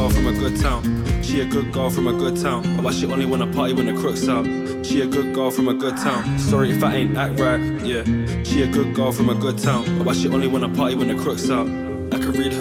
girl from a good town. She a good girl from a good town. But why she only wanna party when the crook's out? She a good girl from a good town. Sorry if I ain't act right, yeah. She a good girl from a good town. But why she only wanna party when the crook's out? I could read her